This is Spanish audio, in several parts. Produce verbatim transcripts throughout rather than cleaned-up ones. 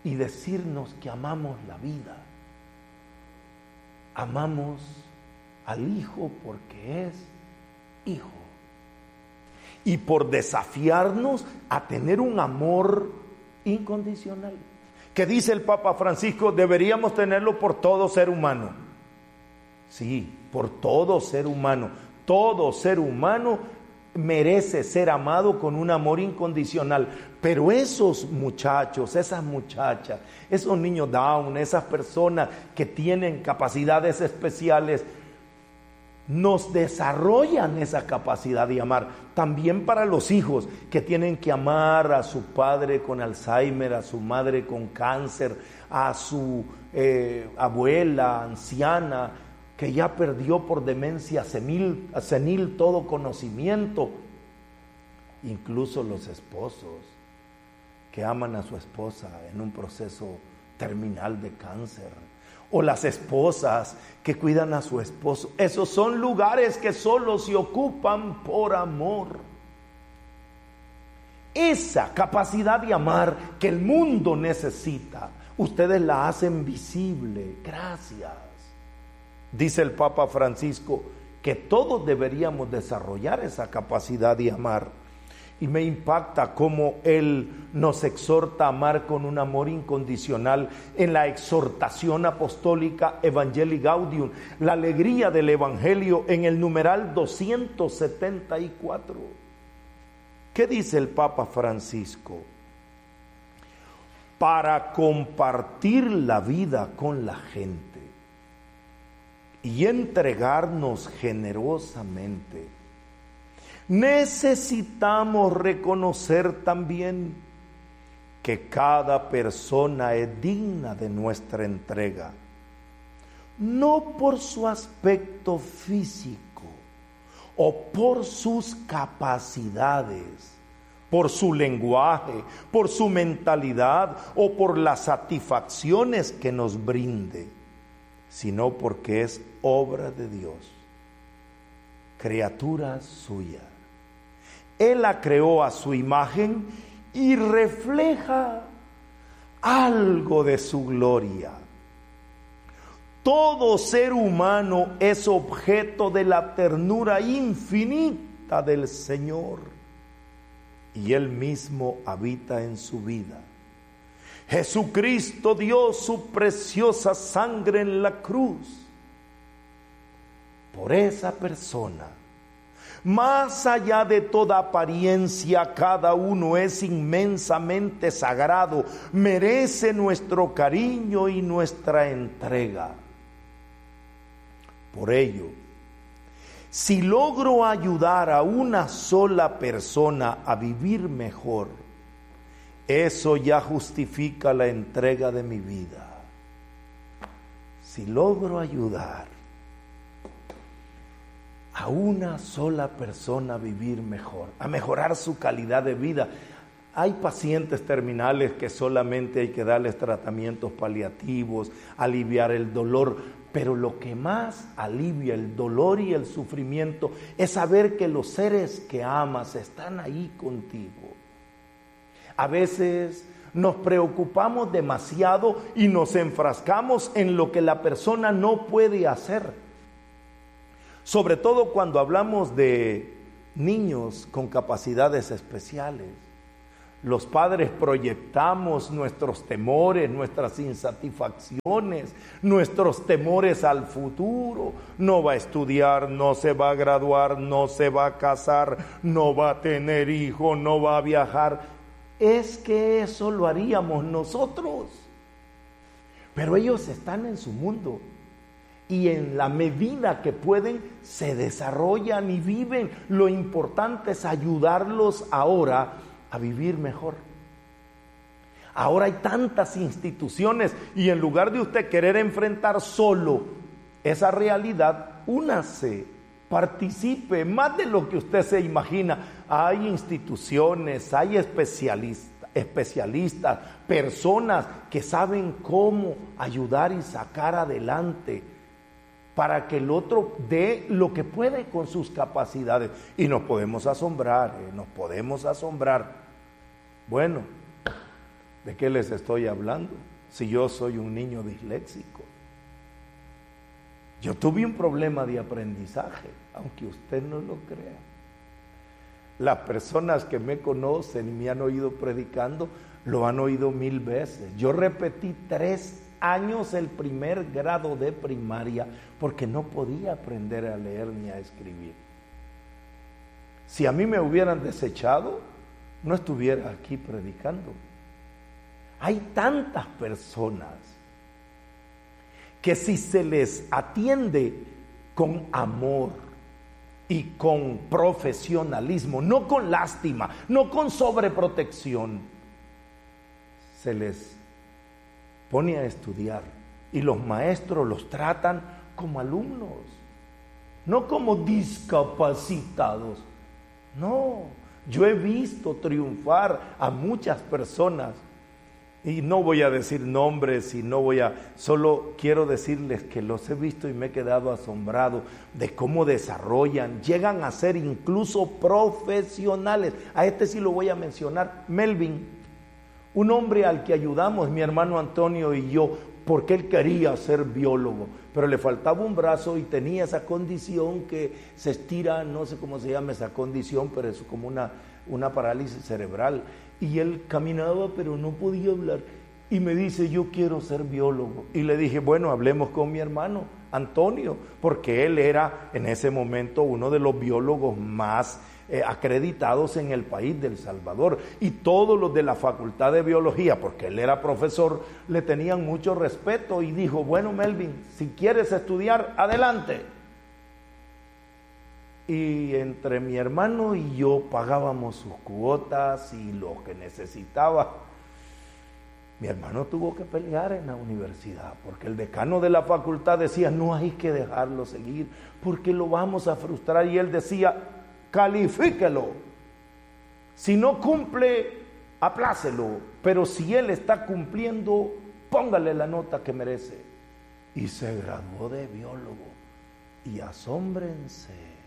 y decirnos que amamos la vida. Amamos al Hijo porque es Hijo. Y por desafiarnos a tener un amor incondicional. Que dice el Papa Francisco, deberíamos tenerlo por todo ser humano. Sí, por todo ser humano. Todo ser humano merece ser amado con un amor incondicional. Pero esos muchachos, esas muchachas, esos niños Down, esas personas que tienen capacidades especiales, nos desarrollan esa capacidad de amar. También para los hijos que tienen que amar a su padre con Alzheimer, a su madre con cáncer, a su eh, abuela anciana que ya perdió por demencia senil, senil todo conocimiento. Incluso los esposos que aman a su esposa en un proceso terminal de cáncer, o las esposas que cuidan a su esposo. Esos son lugares que solo se ocupan por amor. Esa capacidad de amar que el mundo necesita, ustedes la hacen visible. Gracias. Dice el Papa Francisco que todos deberíamos desarrollar esa capacidad de amar. Y me impacta cómo él nos exhorta a amar con un amor incondicional en la exhortación apostólica Evangelii Gaudium, la alegría del Evangelio, en el numeral doscientos setenta y cuatro. ¿Qué dice el Papa Francisco? Para compartir la vida con la gente y entregarnos generosamente, necesitamos reconocer también que cada persona es digna de nuestra entrega, no por su aspecto físico o por sus capacidades, por su lenguaje, por su mentalidad o por las satisfacciones que nos brinde, sino porque es obra de Dios, criatura suya. Él la creó a su imagen y refleja algo de su gloria. Todo ser humano es objeto de la ternura infinita del Señor, y Él mismo habita en su vida. Jesucristo dio su preciosa sangre en la cruz por esa persona. Más allá de toda apariencia, cada uno es inmensamente sagrado, merece nuestro cariño y nuestra entrega. Por ello, si logro ayudar a una sola persona a vivir mejor, eso ya justifica la entrega de mi vida. Si logro ayudar a una sola persona a vivir mejor, a mejorar su calidad de vida. Hay pacientes terminales que solamente hay que darles tratamientos paliativos, aliviar el dolor, pero lo que más alivia el dolor y el sufrimiento es saber que los seres que amas están ahí contigo. A veces nos preocupamos demasiado y nos enfrascamos en lo que la persona no puede hacer. Sobre todo cuando hablamos de niños con capacidades especiales. Los padres proyectamos nuestros temores, nuestras insatisfacciones, nuestros temores al futuro. No va a estudiar, no se va a graduar, no se va a casar, no va a tener hijo, no va a viajar. Es que eso lo haríamos nosotros. Pero ellos están en su mundo. Y en la medida que pueden, se desarrollan y viven. Lo importante es ayudarlos ahora a vivir mejor. Ahora hay tantas instituciones y en lugar de usted querer enfrentar solo esa realidad, únase, participe más de lo que usted se imagina. Hay instituciones, hay especialistas, especialistas, personas que saben cómo ayudar y sacar adelante para que el otro dé lo que puede con sus capacidades. Y nos podemos asombrar, eh, nos podemos asombrar. Bueno, ¿De qué les estoy hablando? Si yo soy un niño disléxico. Yo tuve un problema de aprendizaje, aunque usted no lo crea. Las personas que me conocen y me han oído predicando, lo han oído mil veces. Yo repetí tres años el primer grado de primaria porque no podía aprender a leer ni a escribir. Si a mí me hubieran desechado, no estuviera aquí predicando. Hay tantas personas que si se les atiende con amor y con profesionalismo, no con lástima, no con sobreprotección, se les pone a estudiar y los maestros los tratan como alumnos, no como discapacitados. No, yo he visto triunfar a muchas personas. Y no voy a decir nombres y no voy a, solo quiero decirles que los he visto y me he quedado asombrado de cómo desarrollan, llegan a ser incluso profesionales. A este sí lo voy a mencionar, Melvin, un hombre al que ayudamos, mi hermano Antonio y yo, porque él quería ser biólogo, pero le faltaba un brazo y tenía esa condición que se estira, no sé cómo se llama esa condición, pero es como una, una parálisis cerebral. Y él caminaba pero no podía hablar y me dice, yo quiero ser biólogo. Y le dije, bueno, hablemos con mi hermano Antonio, porque él era en ese momento uno de los biólogos más eh, acreditados en el país de El Salvador, y todos los de la facultad de biología, porque él era profesor, le tenían mucho respeto. Y dijo, bueno, Melvin, si quieres estudiar, adelante. Y entre mi hermano y yo pagábamos sus cuotas y lo que necesitaba. Mi hermano tuvo que pelear en la universidad porque el decano de la facultad decía, no hay que dejarlo seguir porque lo vamos a frustrar. Y él decía, califíquelo. Si no cumple, aplácelo. Pero si él está cumpliendo, póngale la nota que merece. Y se graduó de biólogo. Y asómbrense,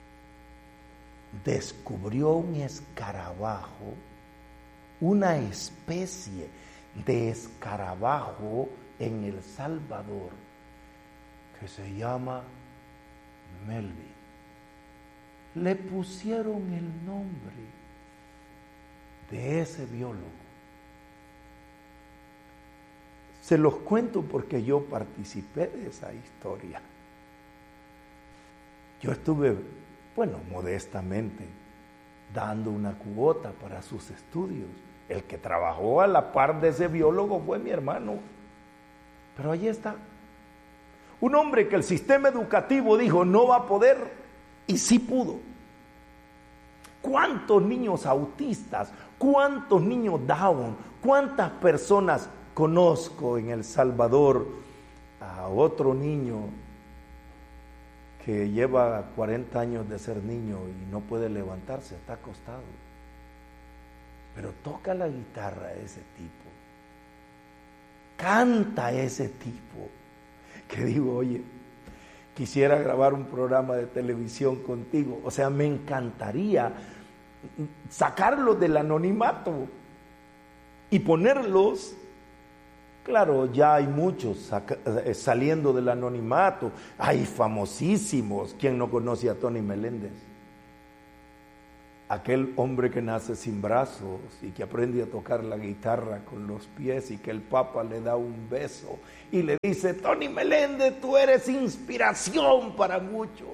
descubrió un escarabajo, una especie de escarabajo en El Salvador que se llama Melvin. Le pusieron el nombre de ese biólogo. Se los cuento porque yo participé de esa historia. Yo estuve, bueno, modestamente, dando una cuota para sus estudios. El que trabajó a la par de ese biólogo fue mi hermano. Pero ahí está. Un hombre que el sistema educativo dijo no va a poder, y sí pudo. ¿Cuántos niños autistas? ¿Cuántos niños Down? ¿Cuántas personas conozco en El Salvador? A otro niño que lleva cuarenta años de ser niño y no puede levantarse, está acostado. Pero toca la guitarra ese tipo, canta ese tipo, que digo, oye, quisiera grabar un programa de televisión contigo. O sea, me encantaría sacarlos del anonimato y ponerlos. Claro, ya hay muchos saca, eh, saliendo del anonimato, hay famosísimos. ¿Quién no conoce a Tony Meléndez? Aquel hombre que nace sin brazos y que aprende a tocar la guitarra con los pies y que el Papa le da un beso y le dice, Tony Meléndez, tú eres inspiración para muchos.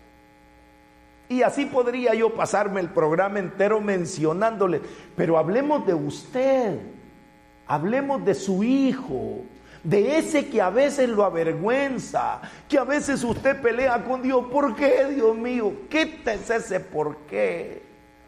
Y así podría yo pasarme el programa entero mencionándole, pero hablemos de usted, hablemos de su hijo, de ese que a veces lo avergüenza, que a veces usted pelea con Dios. ¿Por qué, Dios mío? Quítese ese por qué.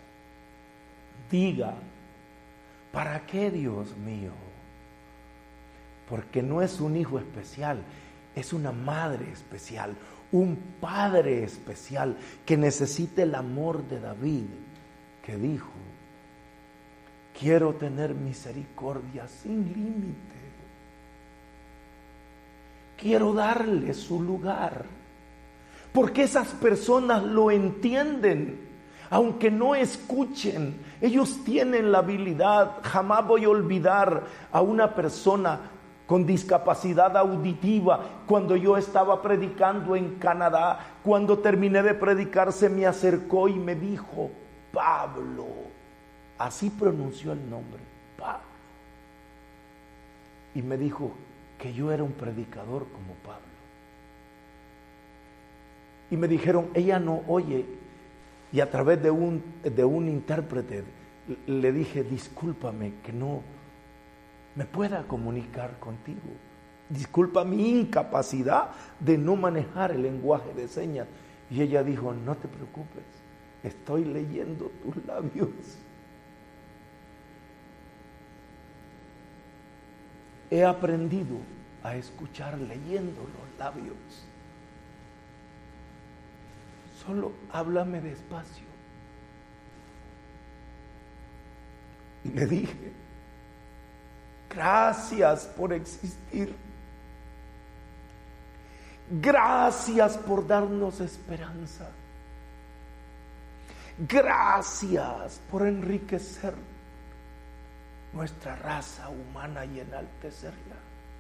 Diga, ¿para qué, Dios mío? Porque no es un hijo especial, es una madre especial, un padre especial que necesita el amor de David, que dijo, quiero tener misericordia sin límite, quiero darle su lugar, porque esas personas lo entienden. aunque no escuchen, ellos tienen la habilidad. Jamás voy a olvidar a una persona con discapacidad auditiva cuando yo estaba predicando en Canadá. Cuando terminé de predicar, se me acercó y me dijo: Pablo, así pronunció el nombre, Pablo, y me dijo que yo era un predicador como Pablo. Y me dijeron, ella no oye. Y a través de un, de un intérprete le dije, discúlpame que no me pueda comunicar contigo. Disculpa mi incapacidad de no manejar el lenguaje de señas. Y ella dijo, no te preocupes, estoy leyendo tus labios. He aprendido a escuchar leyendo los labios. Solo háblame despacio. Y le dije, gracias por existir. Gracias por darnos esperanza. Gracias por enriquecer nuestra raza humana y enaltecerla.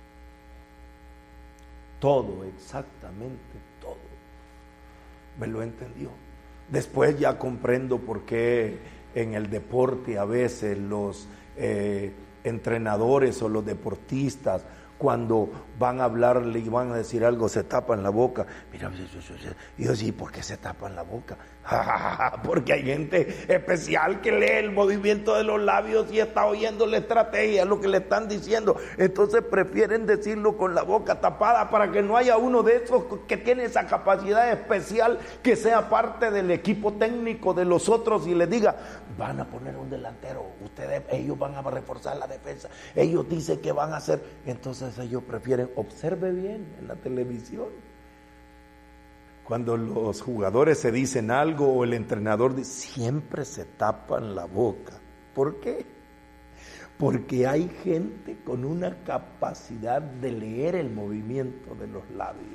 Todo, exactamente todo. Me lo entendió. Después ya comprendo por qué en el deporte a veces los eh, entrenadores o los deportistas, cuando van a hablarle y van a decir algo, se tapan la boca. Mira, y yo sí, ¿por qué se tapan la boca? Porque hay gente especial que lee el movimiento de los labios y está oyendo la estrategia, lo que le están diciendo. Entonces prefieren decirlo con la boca tapada para que no haya uno de esos que tiene esa capacidad especial que sea parte del equipo técnico de los otros y les diga, van a poner un delantero, ustedes, ellos van a reforzar la defensa, ellos dicen que van a hacer. Entonces ellos prefieren, observe bien en la televisión. Cuando los jugadores se dicen algo o el entrenador dice, siempre se tapan la boca. ¿Por qué? Porque hay gente con una capacidad de leer el movimiento de los labios.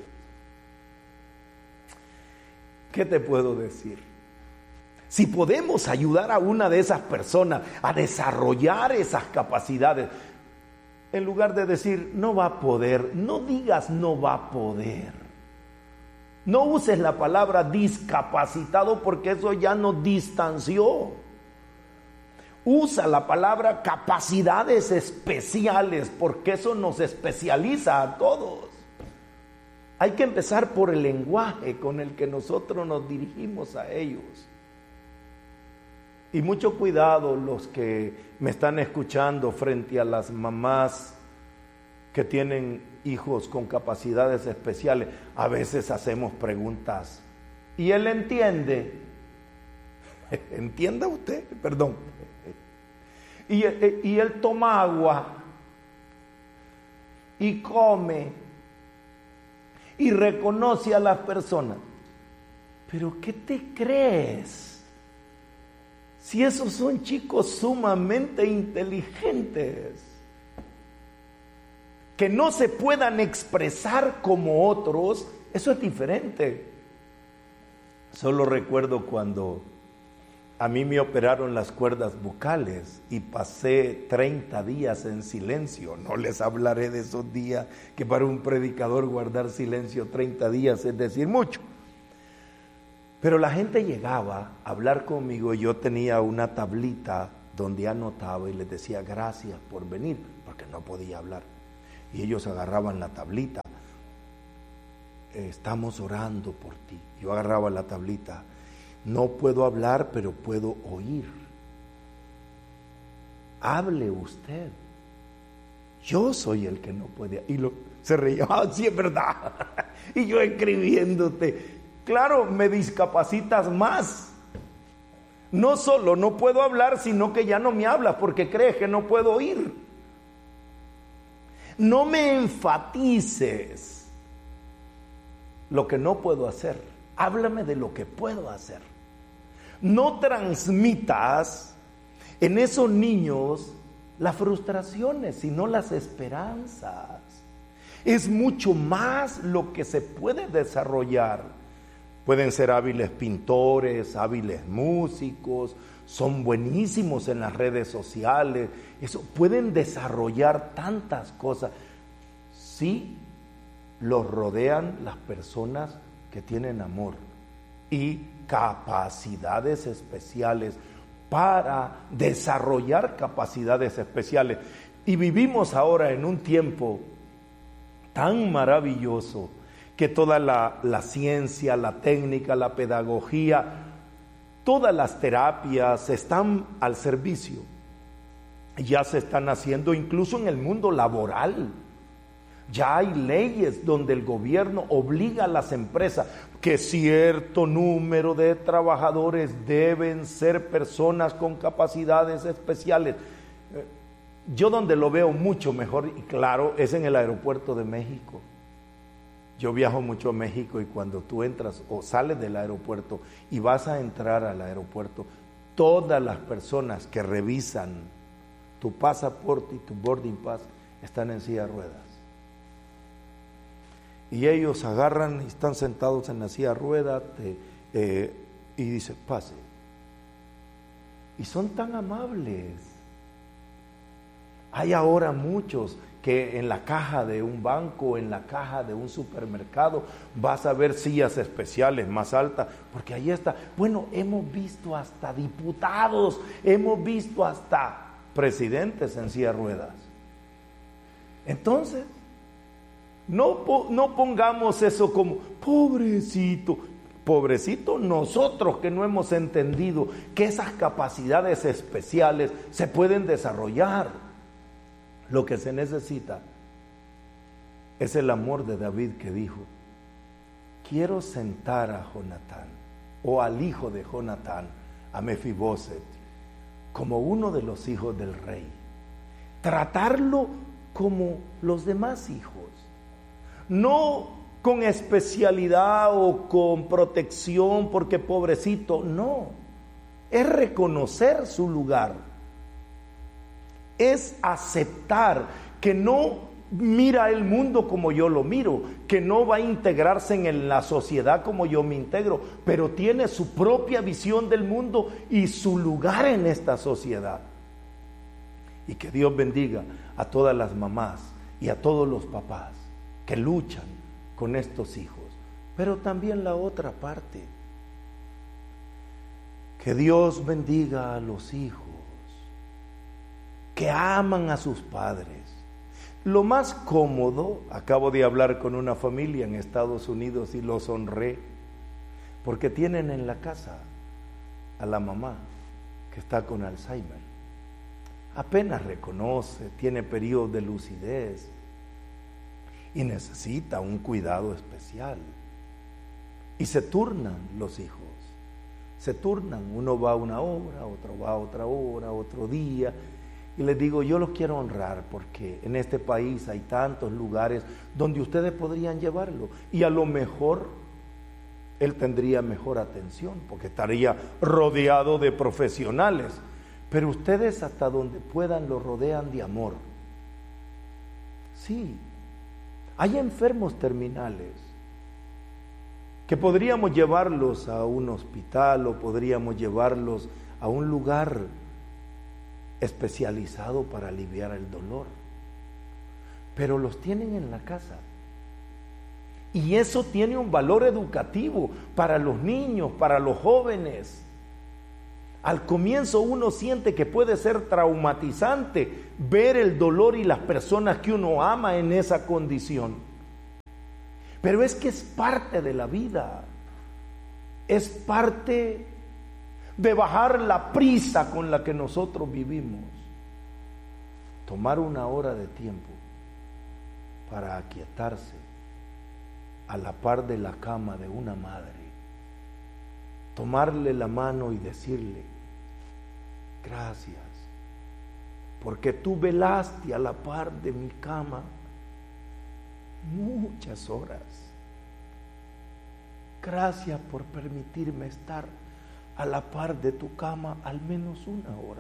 ¿Qué te puedo decir? Si podemos ayudar a una de esas personas a desarrollar esas capacidades, en lugar de decir, no va a poder, no digas no va a poder. No uses la palabra discapacitado porque eso ya nos distanció. Usa la palabra capacidades especiales porque eso nos especializa a todos. Hay que empezar por el lenguaje con el que nosotros nos dirigimos a ellos. Y mucho cuidado los que me están escuchando frente a las mamás que tienen hijos con capacidades especiales. A veces hacemos preguntas y él entiende. ¿Entienda usted? Perdón. Y, y él toma agua y come y reconoce a las personas. ¿Pero qué te crees? Si esos son chicos sumamente inteligentes, que no se puedan expresar como otros, eso es diferente. Solo recuerdo cuando a mí me operaron las cuerdas vocales y pasé treinta días en silencio. No les hablaré de esos días, que para un predicador guardar silencio treinta días es decir mucho. Pero la gente llegaba a hablar conmigo y yo tenía una tablita donde anotaba y les decía gracias por venir, porque no podía hablar. Y ellos agarraban la tablita, estamos orando por ti. Yo agarraba la tablita, no puedo hablar, pero puedo oír. Hable usted. Yo soy el que no puede. Y lo, se reía, ah, sí es verdad. Y yo escribiéndote, claro, me discapacitas más. No solo no puedo hablar, sino que ya no me hablas porque crees que no puedo oír. No me enfatices lo que no puedo hacer. Háblame de lo que puedo hacer. No transmitas en esos niños las frustraciones, sino las esperanzas. Es mucho más lo que se puede desarrollar pueden ser hábiles pintores, hábiles músicos, son buenísimos en las redes sociales, eso, pueden desarrollar tantas cosas. Sí, los rodean las personas que tienen amor y capacidades especiales para desarrollar capacidades especiales. Y vivimos ahora en un tiempo tan maravilloso que toda la, la ciencia, la técnica, la pedagogía, todas las terapias están al servicio. Ya se están haciendo incluso en el mundo laboral. Ya hay leyes donde el gobierno obliga a las empresas que cierto número de trabajadores deben ser personas con capacidades especiales. Yo donde lo veo mucho mejor y claro es en el aeropuerto de México. Yo viajo mucho a México y cuando tú entras o sales del aeropuerto y vas a entrar al aeropuerto, todas las personas que revisan tu pasaporte y tu boarding pass están en silla de ruedas. Y ellos agarran y están sentados en la silla de ruedas eh, y dicen, pase. Y son tan amables. Hay ahora muchos que en la caja de un banco, en la caja de un supermercado, vas a ver sillas especiales más altas, porque ahí está. Bueno, hemos visto hasta diputados, hemos visto hasta presidentes en silla de ruedas. Entonces, no, no pongamos eso como, pobrecito, pobrecito nosotros que no hemos entendido que esas capacidades especiales se pueden desarrollar. Lo que se necesita es el amor de David que dijo, quiero sentar a Jonatán o al hijo de Jonatán, a Mefiboset, como uno de los hijos del rey, tratarlo como los demás hijos, no con especialidad o con protección porque pobrecito, no, es reconocer su lugar, es aceptar que no mira el mundo como yo lo miro, que no va a integrarse en la sociedad como yo me integro, pero tiene su propia visión del mundo y su lugar en esta sociedad. Y que Dios bendiga a todas las mamás y a todos los papás que luchan con estos hijos, pero también la otra parte, que Dios bendiga a los hijos que aman a sus padres. Lo más cómodo, acabo de hablar con una familia en Estados Unidos y los honré, porque tienen en la casa a la mamá que está con Alzheimer. Apenas reconoce, tiene periodos de lucidez y necesita un cuidado especial. Y se turnan los hijos, se turnan, uno va a una hora, otro va a otra hora, otro día. Y les digo, yo los quiero honrar porque en este país hay tantos lugares donde ustedes podrían llevarlo y a lo mejor él tendría mejor atención porque estaría rodeado de profesionales, pero ustedes hasta donde puedan lo rodean de amor. Sí, hay enfermos terminales que podríamos llevarlos a un hospital o podríamos llevarlos a un lugar especializado para aliviar el dolor, pero los tienen en la casa y eso tiene un valor educativo para los niños, para los jóvenes. Al comienzo uno siente que puede ser traumatizante ver el dolor y las personas que uno ama en esa condición, pero es que es parte de la vida, es parte de bajar la prisa con la que nosotros vivimos, tomar una hora de tiempo para aquietarse a la par de la cama de una madre, tomarle la mano y decirle, gracias, porque tú velaste a la par de mi cama muchas horas, gracias por permitirme estar a la par de tu cama al menos una hora.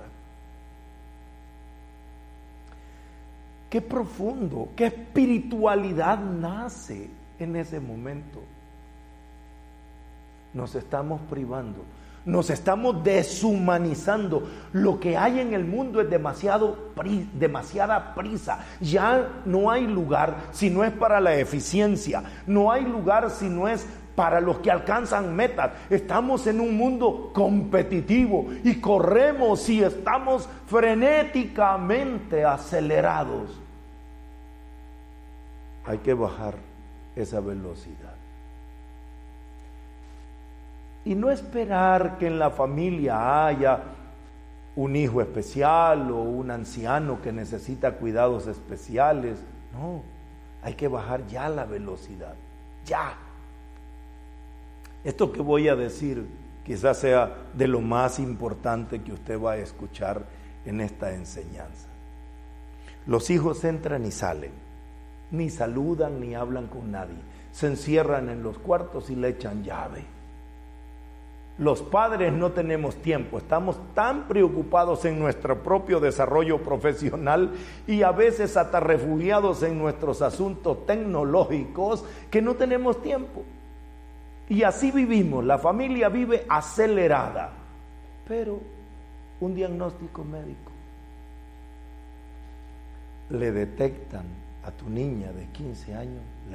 Qué profundo, qué espiritualidad nace en ese momento. nos estamos privando, nos estamos deshumanizando. Lo que hay en el mundo es demasiado, demasiada prisa. Ya no hay lugar si no es para la eficiencia, no hay lugar si no es para los que alcanzan metas. Estamos en un mundo competitivo y corremos y estamos frenéticamente acelerados. Hay que bajar esa velocidad. Y no esperar que en la familia haya un hijo especial o un anciano que necesita cuidados especiales. No, hay que bajar ya la velocidad, ya. Esto que voy a decir quizás sea de lo más importante que usted va a escuchar en esta enseñanza. Los hijos entran y salen, ni saludan ni hablan con nadie, se encierran en los cuartos y le echan llave. Los padres no tenemos tiempo, estamos tan preocupados en nuestro propio desarrollo profesional y a veces hasta refugiados en nuestros asuntos tecnológicos que no tenemos tiempo. Y así vivimos, la familia vive acelerada, pero un diagnóstico médico. Le detectan a tu niña de quince años